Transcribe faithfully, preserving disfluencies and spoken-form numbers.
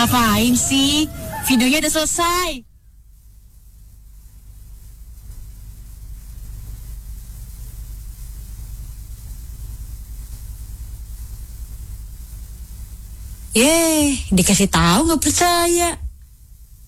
Ngapain sih? Videonya udah selesai. Yeay, dikasih tahu nggak percaya.